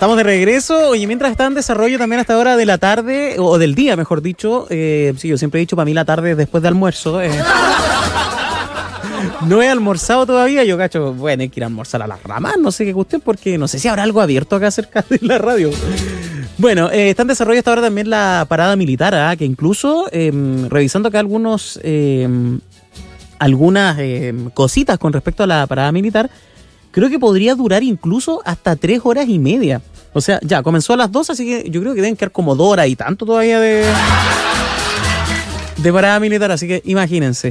estamos de regreso. Oye, mientras está en desarrollo también a esta hora de la tarde, o del día, mejor dicho. Sí, yo siempre he dicho, para mí la tarde es después de almuerzo. No he almorzado todavía, yo cacho, bueno, hay que ir a almorzar a las ramas, no sé qué cuestión, porque no sé si habrá algo abierto acá cerca de la radio. Bueno, está en desarrollo hasta ahora también la parada militar, que incluso, revisando acá algunas cositas con respecto a la parada militar, creo que podría durar incluso hasta 3 horas y media. O sea, ya, comenzó a las 2, así que yo creo que deben quedar como 2 horas y tanto todavía de parada militar, así que imagínense.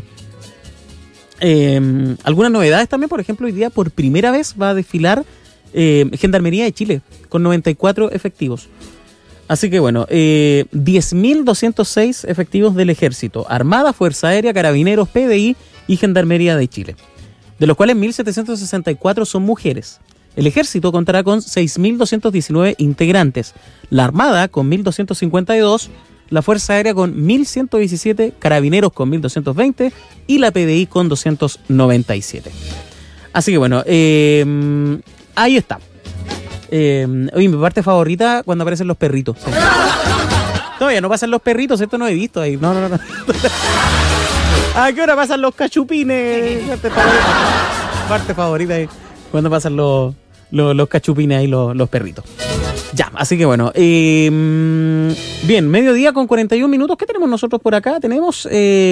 Algunas novedades también, por ejemplo, hoy día por primera vez va a desfilar Gendarmería de Chile con 94 efectivos. Así que bueno, 10.206 efectivos del Ejército, Armada, Fuerza Aérea, Carabineros, PDI y Gendarmería de Chile, de los cuales 1.764 son mujeres. El Ejército contará con 6.219 integrantes, la Armada con 1.252, la Fuerza Aérea con 1.117, Carabineros con 1.220 y la PDI con 297. Así que bueno, ahí está. Oye, mi parte favorita cuando aparecen los perritos. ¿Sí? Todavía no pasan los perritos, esto no he visto ahí. No. ¿A qué hora pasan los cachupines? Parte favorita ahí, cuando pasan los cachupines ahí, los perritos. Ya, así que bueno. Bien, mediodía con 41 minutos. ¿Qué tenemos nosotros por acá? Tenemos